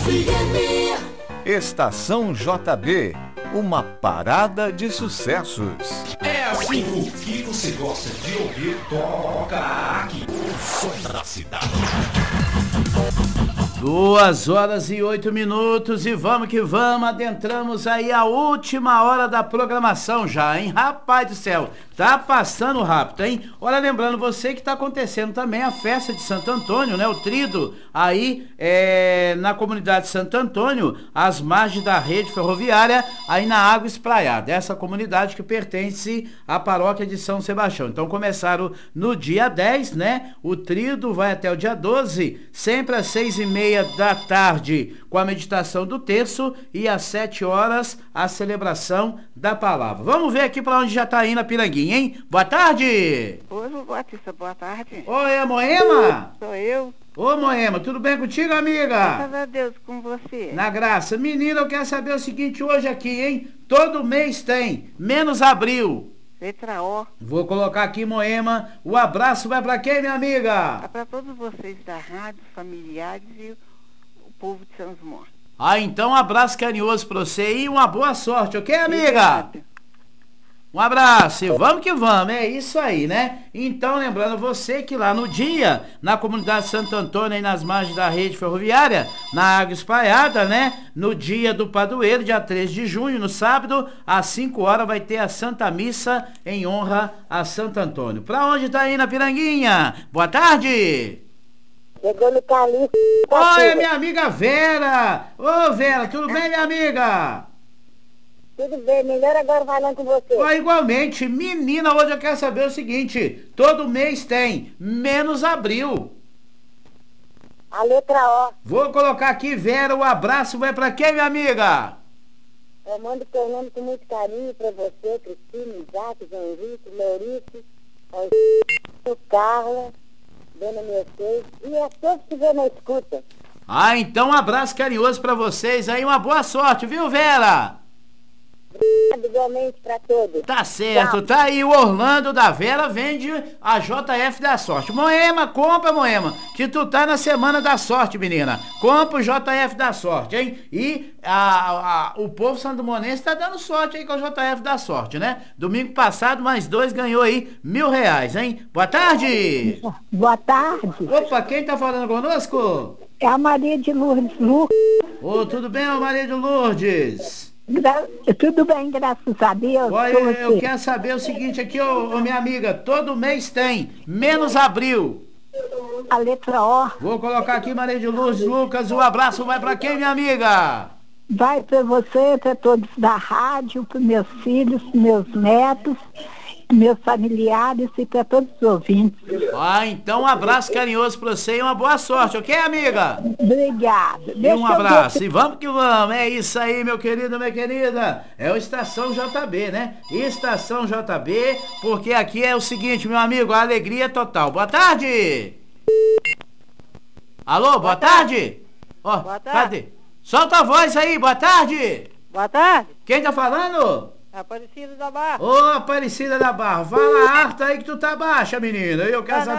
Estação JB, uma parada de sucessos. É assim, o que você gosta de ouvir, toca aqui. O som da cidade. 2h08 e vamos que vamos, adentramos aí a última hora da programação já, hein? Rapaz do céu, tá passando rápido, hein? Olha, lembrando você que tá acontecendo também a festa de Santo Antônio, né? O Trido, aí na comunidade de Santo Antônio, às margens da rede ferroviária, aí na Água Espraiada, essa comunidade que pertence à paróquia de São Sebastião. Então começaram no dia 10, né? O Trido vai até o dia 12, sempre às 6h30 da tarde, com a meditação do terço, e às 7 horas a celebração da palavra. Vamos ver aqui para onde já tá indo a Piranguinha, hein? Boa tarde! Oi, Batista, boa tarde. Oi, é Moema? Sou eu. Ô, Moema, tudo bem contigo, amiga? Graças a Deus, com você. Na graça. Menina, eu quero saber o seguinte hoje aqui, hein? Todo mês tem, menos abril. Letra O. Vou colocar aqui, Moema. O abraço vai pra quem, minha amiga? É para todos vocês da rádio, familiares e o povo de São Osmar. Ah, então um abraço carinhoso pra você e uma boa sorte, ok, amiga? Obrigada. Um abraço e vamos que vamos, é isso aí, né? Então, lembrando você que lá no dia, na comunidade Santo Antônio, aí nas margens da rede ferroviária, na Água Espraiada, né? No dia do padroeiro, dia 3 de junho, no sábado, às 5 horas, vai ter a Santa Missa em honra a Santo Antônio. Pra onde tá indo a Piranguinha? Boa tarde! Chegou no Calixto. Oi, minha amiga Vera! Ô, Vera, tudo bem, minha amiga? Tudo bem, melhor agora falando com você. Ó, igualmente, menina, hoje eu quero saber o seguinte, todo mês tem, menos abril. A letra O. Vou colocar aqui, Vera, o abraço vai pra quem, minha amiga? Eu mando teu nome com muito carinho pra você, Cristina, Isaac, João Henrique, Maurício, o Carla, Dona Mercedes e a todos que vêm na escuta. Ah, então um abraço carinhoso pra vocês aí, uma boa sorte, viu, Vera? Obrigado igualmente pra todos. Tá certo, Tchau. tá aí o Orlando da Vera, vende a JF da Sorte. Moema, compra, Moema, que tu tá na semana da sorte, menina. Compra o JF da Sorte, hein? E o povo sandomonense tá dando sorte aí com o JF da Sorte, né? Domingo passado, mais 2 ganhou aí R$1.000, hein? Boa tarde! Boa tarde. Opa, quem tá falando conosco? É a Maria de Lourdes. Ô, tudo bem, ô Maria de Lourdes? Tudo bem, graças a Deus. Olha, eu quero saber o seguinte aqui, ô minha amiga, todo mês tem, menos abril. A letra O. Vou colocar aqui, Maria de Lourdes, Lucas, o abraço vai pra quem, minha amiga? Vai para você, para todos da rádio, para meus filhos, meus netos, meus familiares e para todos os ouvintes. Ah, então um abraço carinhoso pra você e uma boa sorte, ok, amiga? Obrigada. E um abraço, e vamos que vamos, é isso aí, meu querido, minha querida, é o Estação JB, né? Estação JB, porque aqui é o seguinte, meu amigo, a alegria é total. Boa tarde! Alô, boa tarde? Ó, Boa tarde. cadê? Solta a voz aí, boa tarde! Boa tarde. Quem tá falando? Aparecida da Barra. Ô, Aparecida da Barra, fala harta aí que tu tá baixa, menina, eu quero saber.